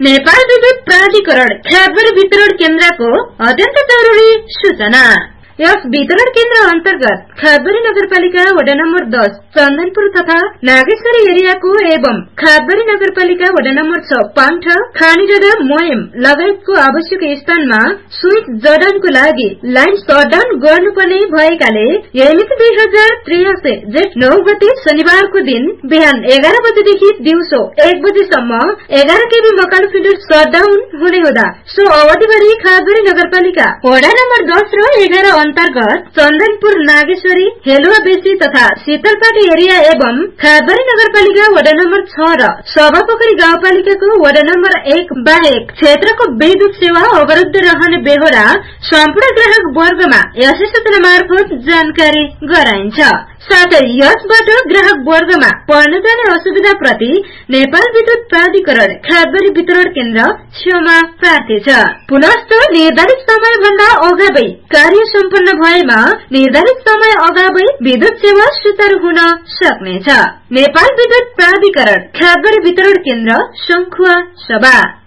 नेपाल विद्युत प्राधिकरण ख्याबरी वितरण केन्द्रको अत्यन्त जरुरी सूचना। यस वितरण केन्द्र अन्तर्गत ख्याबरी नगरपालिका वडा नम्बर 10 चन्दनपुर तथा नागेश्वरी एरियाको एवं ख्याबरी नगरपालिका वडा नम्बर 6 पाङ्ठ खानीडडा मोयम लगायतको आवश्यक स्थानमा स्विच जडानको लागि लाइन शटडाउन गर्नुपर्ने भएकाले यमिति 2083 जेठ 9 गते शनिबारको दिन बिहान 11 बजेदेखि दिउँसो 1 बजेसम्म 11 केबी मकालो फिडर शटडाउन हुने हुँदा सो अवधिभरि ख्याबरी नगरपालिका वडा नम्बर 10 र 11 अन्तर्गत चन्दनपुर नागेश्वरी हेलुवा बेसी तथा शीतलपाटी एरिया एवं ख्याबरी नगरपालिका वडा नम्बर 6 र सभापोखरी गाउँपालिकाको वडा नम्बर 1 बाहेक क्षेत्रको विद्युत सेवा अवरुद्ध रहने बेहोरा सम्पूर्ण ग्राहक वर्गमा यस सूचना मार्फत जानकारी गराइन्छ। साथै यसबाट ग्राहक वर्गमा पर्न जाने असुविधा प्रति नेपाल विद्युत प्राधिकरण ख्याबरी वितरण केन्द्र क्षमा प्रार्थी छ। पुनश्च निर्धारित समय भन्दा अगावै कार्य सम्पन्न भएमा निर्धारित समय अगावै विद्युत सेवा सुचारू हुन सक्नेछ। नेपाल विद्युत प्राधिकरण ख्याबरी वितरण केन्द्र शंखुवा सभा।